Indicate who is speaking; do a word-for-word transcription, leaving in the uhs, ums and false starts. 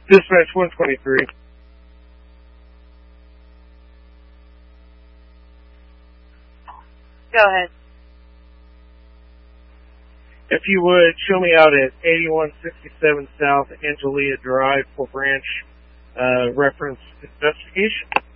Speaker 1: Dispatch one twenty-three.
Speaker 2: Go ahead.
Speaker 1: If you would, show me out at eighty-one sixty-seven South Angelia Drive, Fort Branch, uh, reference investigation.